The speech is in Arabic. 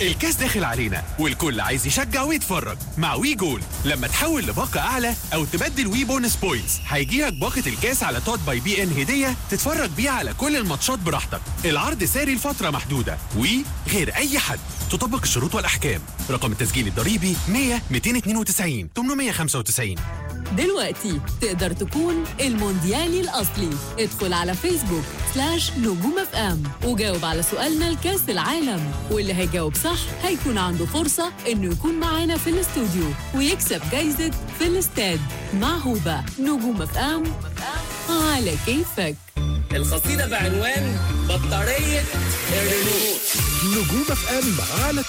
الكاس داخل علينا والكل عايز يشجع ويتفرج. مع وي جول لما تحول لباقة أعلى أو تبدل وي بونس بوينتس هيجيلك باقة الكاس على توت باي بي إن هدية تتفرج بيها على كل الماتشات براحتك. العرض ساري لفترة محدودة. وي غير أي حد. تطبق الشروط والأحكام. رقم التسجيل الضريبي 100 292 895. دلوقتي تقدر تكون المونديالي الأصلي. ادخل على فيسبوك /نجوم اف ام وجاوب على سؤالنا لكاس العالم، واللي هيجاوب صح هيكون عنده فرصة انه يكون معانا في الاستوديو ويكسب جايزة في الاستاد مع هوبا. نجوم اف ام على كيفك. القصيدة بعنوان بطارية الريموت. نجوم اف ام على